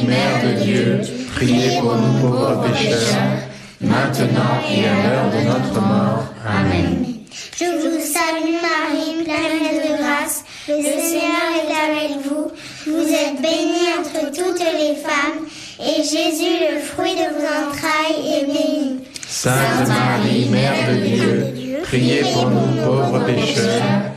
Marie, Mère de Dieu, priez pour nous pauvres pécheurs, maintenant et à l'heure de notre mort. Amen. Je vous salue Marie, pleine de grâce, le Seigneur est avec vous. Vous êtes bénie entre toutes les femmes, et Jésus, le fruit de vos entrailles, est béni. Sainte Marie, Mère de Dieu, priez pour nous pauvres pécheurs,